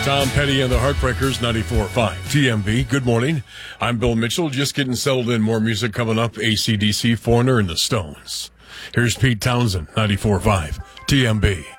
Tom Petty and the Heartbreakers, 94.5 TMB. Good morning. I'm Bill Mitchell. Just getting settled in. More music coming up. AC/DC, Foreigner, and the Stones. Here's Pete Townsend, 94.5 TMB.